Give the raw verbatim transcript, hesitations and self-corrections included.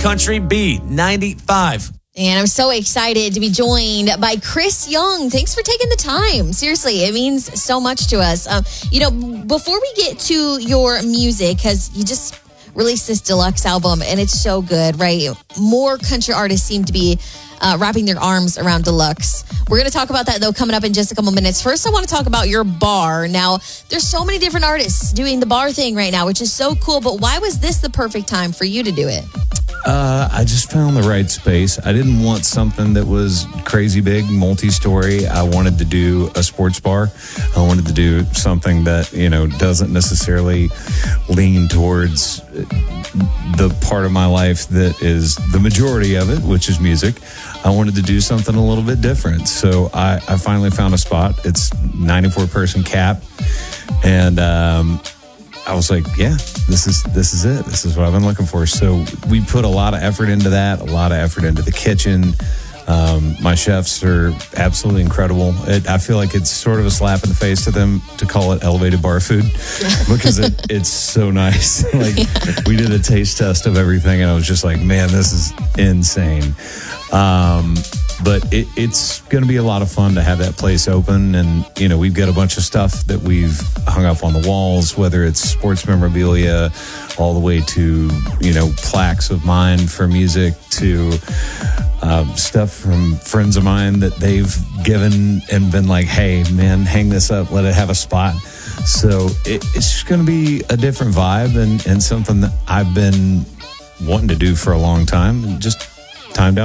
Country B ninety-five. And I'm so excited to be joined by Chris Young. Thanks for taking the time. Seriously, it means so much to us. Um, you know, before we get to your music, because you just released this deluxe album and it's so good, right? More country artists seem to be uh, wrapping their arms around deluxe. We're going to talk about that, though, coming up in just a couple minutes. First, I want to talk about your bar. Now, there's so many different artists doing the bar thing right now, which is so cool. But why was this the perfect time for you to do it? Uh, I just found the right space. I didn't want something that was crazy big, multi-story. I wanted to do a sports bar. I wanted to do something that, you know, doesn't necessarily lean towards the part of my life that is the majority of it, which is music. I wanted to do something a little bit different. So I, I finally found a spot. It's ninety-four person cap. And, um, I was like, yeah, this is this is it. This is what I've been looking for. So we put a lot of effort into that, a lot of effort into the kitchen. Um, my chefs are absolutely incredible. It, I feel like it's sort of a slap in the face to them to call it elevated bar food because it, it's so nice. Like yeah. We did a taste test of everything and I was just like, man, this is insane. Um, but it, it's going to be a lot of fun to have that place open. And, you know, we've got a bunch of stuff that we've hung up on the walls, whether it's sports memorabilia, all the way to, you know, plaques of mine for music to uh, stuff from friends of mine that they've given and been like, hey, man, hang this up, let it have a spot. So it, it's just going to be a different vibe and, and something that I've been wanting to do for a long time and just timed out